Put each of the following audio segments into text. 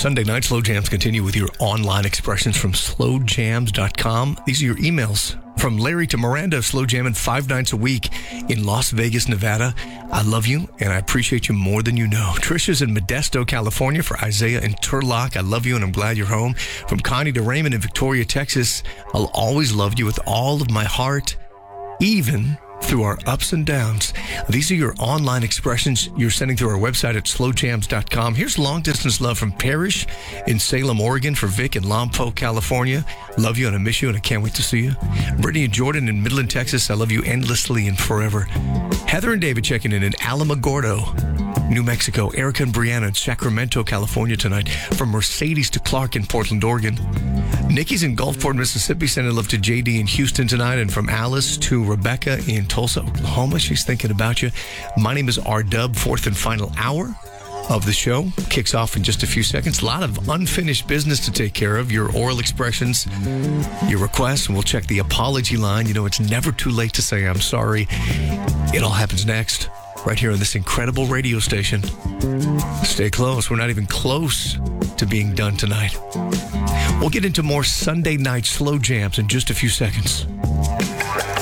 Sunday night slow jams continue with your online expressions from slowjams.com. These are your emails. From Larry to Miranda, slow jamming 5 nights a week in Las Vegas, Nevada. I love you, and I appreciate you more than you know. Trisha's in Modesto, California for Isaiah and Turlock. I love you, and I'm glad you're home. From Connie to Raymond in Victoria, Texas. I'll always love you with all of my heart, even through our ups and downs. These are your online expressions you're sending through our website at slowjams.com. Here's long distance love from Parrish in Salem, Oregon for Vic in Lompoc, California. Love you and I miss you and I can't wait to see you. Brittany and Jordan in Midland, Texas. I love you endlessly and forever. Heather and David checking in Alamogordo, New Mexico. Erica and Brianna in Sacramento, California tonight. From Mercedes to Clark in Portland, Oregon. Nikki's in Gulfport, Mississippi. Sending love to JD in Houston tonight. And from Alice to Rebecca in Tulsa, Oklahoma. She's thinking about you. My name is R-Dub. Fourth and final hour of the show kicks off in just a few seconds. A lot of unfinished business to take care of. Your oral expressions, your requests, and we'll check the apology line. You know, it's never too late to say I'm sorry. It all happens next, right here on this incredible radio station. Stay close. We're not even close to being done tonight. We'll get into more Sunday night slow jams in just a few seconds.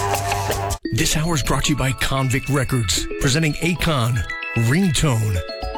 This hour is brought to you by Convict Records, presenting Akon, Ringtone.